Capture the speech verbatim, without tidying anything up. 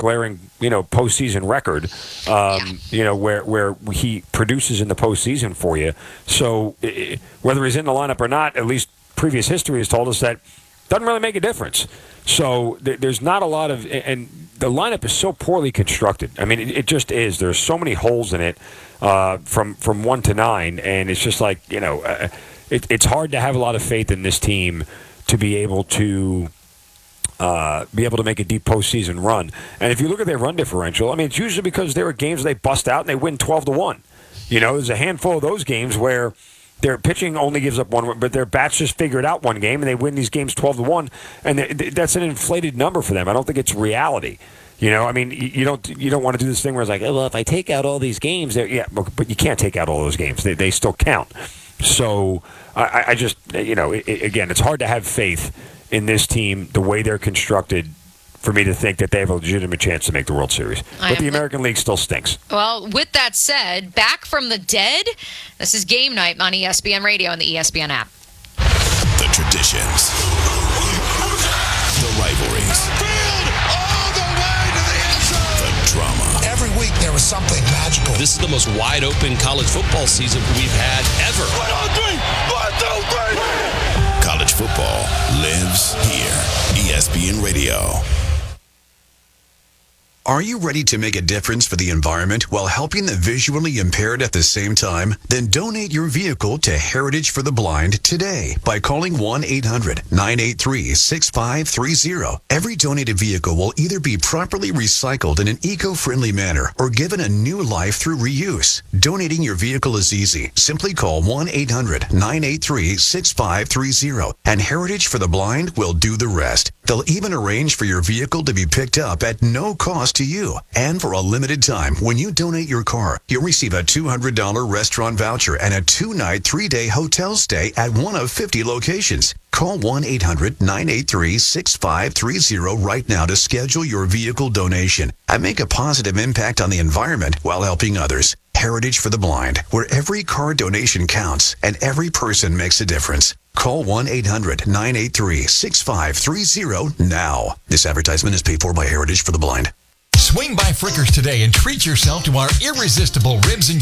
glaring, you know, postseason record, um, yeah. you know, where where he produces in the postseason for you. So it, whether he's in the lineup or not, at least previous history has told us that doesn't really make a difference. So th- there's not a lot of, and the lineup is so poorly constructed. I mean, it, it just is. There's so many holes in it uh, from from one to nine, and it's just like, you know, uh, it, it's hard to have a lot of faith in this team to be able to uh, be able to make a deep postseason run. And if you look at their run differential, I mean, it's usually because there are games they bust out and they win twelve to one. You know, there's a handful of those games where their pitching only gives up one, but their bats just figure it out one game, and they win these games twelve to one, and that's an inflated number for them. I don't think it's reality. You know, I mean, you don't you don't want to do this thing where it's like, oh, well, if I take out all these games, yeah, but you can't take out all those games. They they still count. So I, I just, you know, it, again, it's hard to have faith in this team the way they're constructed for me to think that they have a legitimate chance to make the World Series. But the American League still stinks. Well, with that said, back from the dead, this is Game Night on E S P N Radio and the E S P N app. The traditions. The rivalries. All the way to the end zone. The drama. Every week there was something magical. This is the most wide-open college football season we've had ever. One, two, three. One, two, three. College football lives here. E S P N Radio. Are you ready to make a difference for the environment while helping the visually impaired at the same time? Then donate your vehicle to Heritage for the Blind today by calling one eight hundred nine eight three six five three zero. Every donated vehicle will either be properly recycled in an eco-friendly manner or given a new life through reuse. Donating your vehicle is easy. Simply call one eight hundred nine eight three six five three zero and Heritage for the Blind will do the rest. They'll even arrange for your vehicle to be picked up at no cost to you. And for a limited time, when you donate your car, you'll receive a two hundred dollars restaurant voucher and a two-night, three-day hotel stay at one of fifty locations. Call one eight hundred nine eight three six five three zero right now to schedule your vehicle donation and make a positive impact on the environment while helping others. Heritage for the Blind, where every car donation counts and every person makes a difference. Call one eight hundred nine eight three six five three zero now. This advertisement is paid for by Heritage for the Blind. Swing by Frickers today and treat yourself to our irresistible ribs and